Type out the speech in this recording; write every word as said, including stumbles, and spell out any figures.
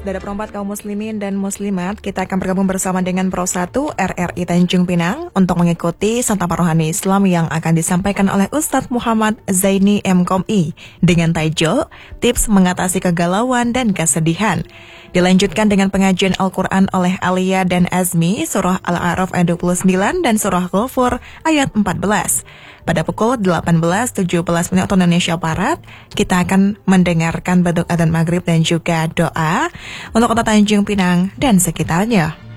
Saudara perempat kaum muslimin dan muslimat, kita akan bergabung bersama dengan Pro satu R R I Tanjung Pinang untuk mengikuti santapan rohani Islam yang akan disampaikan oleh Ustadz Muhammad Zaini M Com I dengan tajuk Tips Mengatasi Kegalauan dan Kesedihan. Dilanjutkan dengan pengajian Al-Quran oleh Alia dan Azmi, Surah Al-A'raf ayat dua puluh sembilan dan Surah Ghafur ayat empat belas. Pada pukul delapan belas tujuh belas menit waktu Indonesia Barat, kita akan mendengarkan beduk adzan maghrib dan juga doa untuk kota Tanjung Pinang dan sekitarnya.